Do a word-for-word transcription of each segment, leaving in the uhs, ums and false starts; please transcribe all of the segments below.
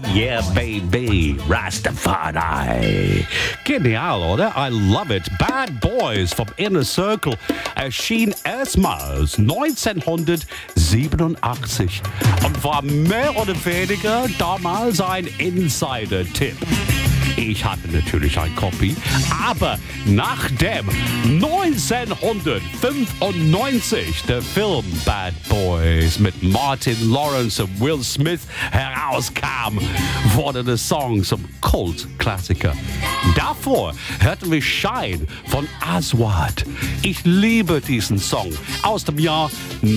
Yeah, baby, Rastafari. Genial, oder? I love it. Bad Boys vom Inner Circle erschien erstmals neunzehnhundertsiebenundachtzig und war mehr oder weniger damals ein Insider-Tipp. Ich hatte natürlich ein Copy, aber nachdem neunzehnhundertfünfundneunzig der Film Bad Boys mit Martin Lawrence und Will Smith herauskam, wurde der Song zum Kult-Klassiker. Davor hörten wir Shine von Aswad. Ich liebe diesen Song aus dem Jahr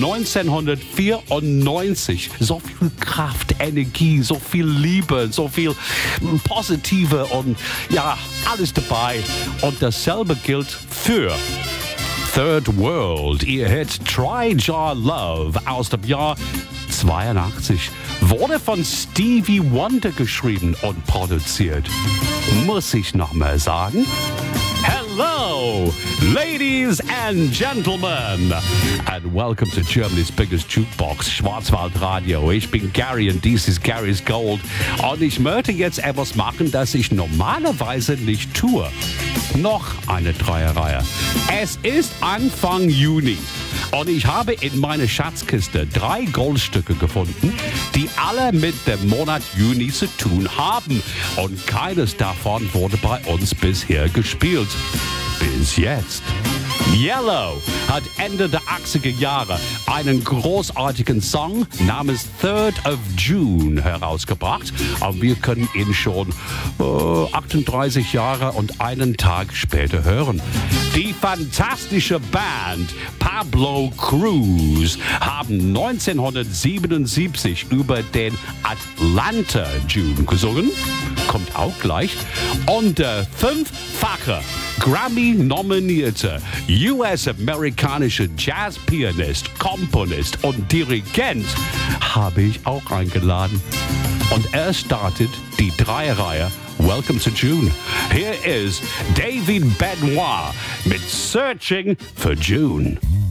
neunzehnhundertvierundneunzig. So viel Kraft, Energie, so viel Liebe, so viel Positive und ja, alles dabei. Und dasselbe gilt für Third World. Ihr Hit Try Your Love aus dem Jahr zweiundachtzig wurde von Stevie Wonder geschrieben und produziert. Muss ich noch mal sagen? Hello, ladies and gentlemen, and welcome to Germany's biggest jukebox, Schwarzwaldradio. Ich bin Gary und dies ist Gary's Gold. Und ich möchte jetzt etwas machen, das ich normalerweise nicht tue. Noch eine Dreierreihe. Es ist Anfang Juni und ich habe in meiner Schatzkiste drei Goldstücke gefunden, die alle mit dem Monat Juni zu tun haben. Und keines davon wurde bei uns bisher gespielt. Bis jetzt. Yellow hat Ende der achtziger Jahre einen großartigen Song namens Third of June herausgebracht. Und wir können ihn schon äh, achtunddreißig Jahre und einen Tag später hören. Die fantastische Band Pablo Cruise haben neunzehnhundertsiebenundsiebzig über den Atlanta June gesungen. Kommt auch gleich. Und der fünffache Grammy-nominierte U S-amerikanische Jazzpianist, Komponist und Dirigent habe ich auch eingeladen. Und er startet die Dreierreihe Welcome to June. Here is David Benoit mit Searching for June.